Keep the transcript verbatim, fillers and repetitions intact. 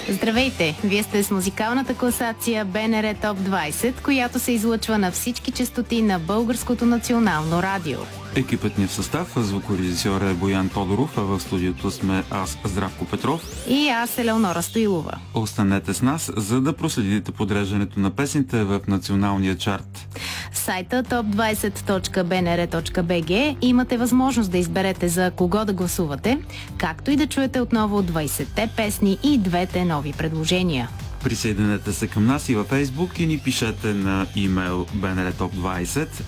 Здравейте! Вие сте с музикалната класация БНР Топ двайсет, която се излъчва на всички честоти на Българското национално радио. Екипът ни в състав, звукорежисьор е Боян Тодоров, а в студиото сме аз, Здравко Петров. И аз, Елеонора Стоилова. Останете с нас, за да проследите подреждането на песните в националния чарт. В сайта топ двайсет точка би ен ар точка би джи имате възможност да изберете за кого да гласувате, както и да чуете отново двайсетте песни и двете нови предложения. Присъединете се към нас и във Фейсбук и ни пишете на имейл би ен ар топ двайсет